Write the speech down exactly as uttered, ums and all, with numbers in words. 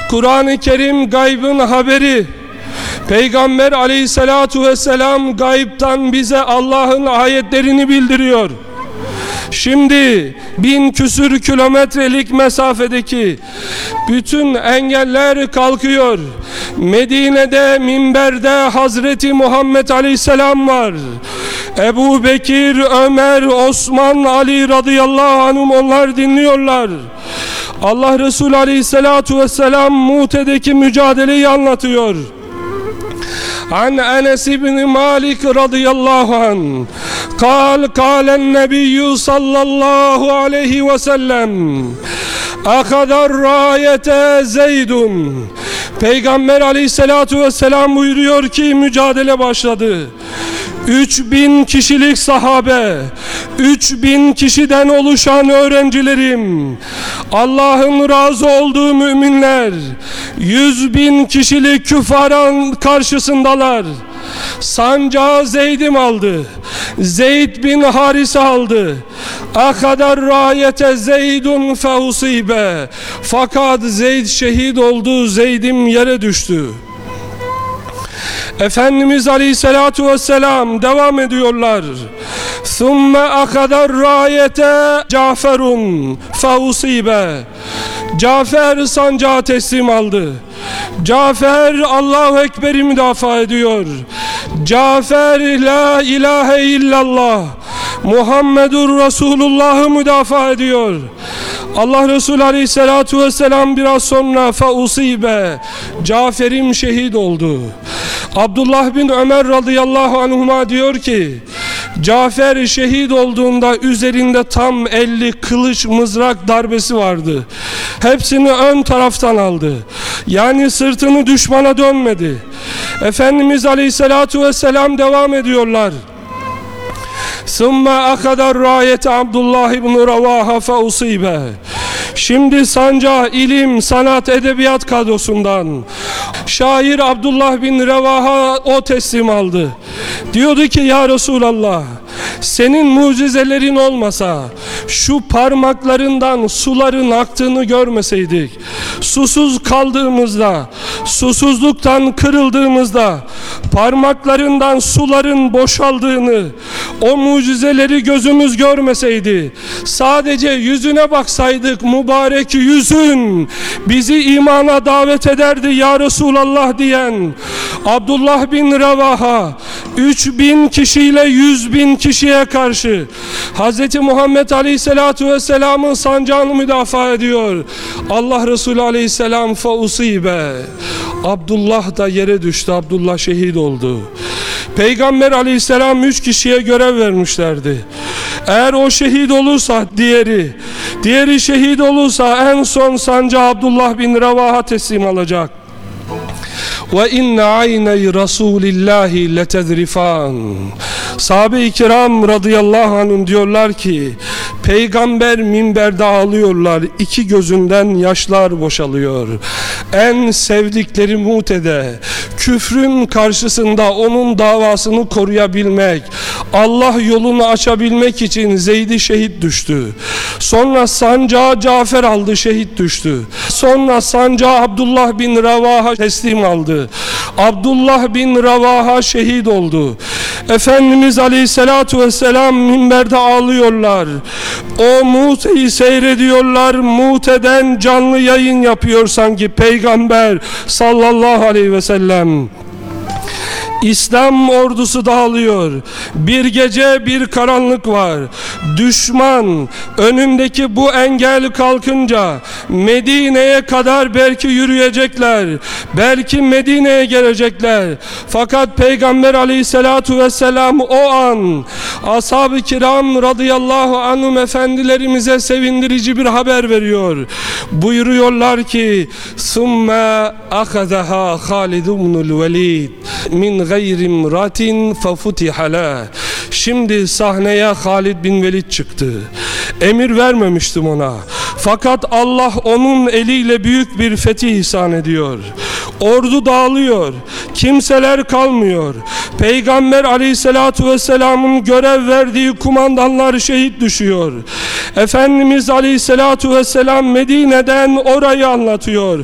Kur'an-ı Kerim gaybın haberi. Peygamber aleyhissalatu vesselam gaybtan bize Allah'ın ayetlerini bildiriyor. Şimdi bin küsür kilometrelik mesafedeki bütün engeller kalkıyor. Medine'de minberde Hazreti Muhammed Aleyhisselam var. Ebu Bekir, Ömer, Osman, Ali radıyallahu anhum onlar dinliyorlar. Allah Resulü Aleyhisselatu vesselam Mute'deki mücadeleyi anlatıyor. An Enes ibn Malik radıyallahu anh kal kalen nebiyyü sallallahu aleyhi ve sellem akadar rayete Zeydun. Peygamber aleyhissalatu vesselam buyuruyor ki mücadele başladı. Üç bin kişilik sahabe, üç bin kişiden oluşan öğrencilerim, Allah'ın razı olduğu müminler, yüz bin kişilik küffaran karşısındalar. Sancağı Zeyd'im aldı, Zeyd bin Harise aldı. Akadar rayete Zeydun feusibe. Fakat Zeyd şehit oldu, Zeyd'im yere düştü. Efendimiz Aleyhisselatu Vesselam devam ediyorlar. Thumme akadar rayete Caferun feusibe. Cafer sancağı teslim aldı. Cafer Allahu Ekber'i müdafaa ediyor. Cafer la ilahe illallah Muhammedur Resulullah'ı müdafaa ediyor. Allah Resulü Aleyhisselatu Vesselam biraz sonra feusibe. Cafer'im şehit oldu. Abdullah bin Ömer radıyallahu anhuma diyor ki Cafer şehit olduğunda üzerinde tam elli kılıç mızrak darbesi vardı. Hepsini ön taraftan aldı. Yani sırtını düşmana dönmedi. Efendimiz Aleyhisselatu Vesselam devam ediyorlar. ثُمَّ أَخَذَ الرَّايَةَ Abdullah ibn Ravaha feusibe. Şimdi sancağı ilim, sanat, edebiyat kadrosundan şair Abdullah bin Revaha o teslim aldı. Diyordu ki ya Resulallah, senin mucizelerin olmasa şu parmaklarından suların aktığını görmeseydik, susuz kaldığımızda, susuzluktan kırıldığımızda parmaklarından suların boşaldığını, o mucizeleri gözümüz görmeseydi, sadece yüzüne baksaydık, mübarek yüzün bizi imana davet ederdi ya Resulallah diyen Abdullah bin Revaha üç bin kişiyle yüz bin kişiye karşı Hz. Muhammed Aleyhisselatu Vesselam'ın sancağını müdafaa ediyor. Allah Resulü Aleyhisselam feusibe. Abdullah da yere düştü. Abdullah şehit oldu. Peygamber Aleyhisselam üç kişiye görev vermişlerdi. Eğer o şehit olursa diğeri, diğeri şehit olursa en son sancağı Abdullah bin Revaha teslim alacak. Ve inne ayney Resulillahi letezrifan. Sahabe-i kiram radıyallahu anhum diyorlar ki Peygamber minberde ağlıyorlar, iki gözünden yaşlar boşalıyor. En sevdikleri Mute'de küfrün karşısında onun davasını koruyabilmek, Allah yolunu açabilmek için Zeyd'i şehit düştü. Sonra sancağı Cafer aldı, şehit düştü. Sonra sancağı Abdullah bin Revaha teslim aldı. Abdullah bin Revaha şehit oldu. Efendimiz Aleyhisselatu Vesselam minberde ağlıyorlar. O Mute'yi seyrediyorlar. Mute'den canlı yayın yapıyor sanki Peygamber sallallahu aleyhi ve sellem. İslam ordusu dağılıyor. Bir gece bir karanlık var. Düşman önündeki bu engel kalkınca Medine'ye kadar belki yürüyecekler. Belki Medine'ye gelecekler. Fakat Peygamber Aleyhisselatu Vesselam o an ashab-ı kiram radıyallahu anhum efendilerimize sevindirici bir haber veriyor. Buyuruyorlar ki ثُمَّ أَخَذَهَا خَالِدُ بْنُ الْوَلِيدِ min gayrim ratin fafutiha la. Şimdi sahneye Halid bin Velid çıktı. Emir vermemiştim ona. Fakat Allah onun eliyle büyük bir fetih ihsan ediyor. Ordu dağılıyor. Kimseler kalmıyor. Peygamber Aleyhisselatu Vesselam'ın görev verdiği kumandanlar şehit düşüyor. Efendimiz Aleyhisselatu Vesselam Medine'den orayı anlatıyor.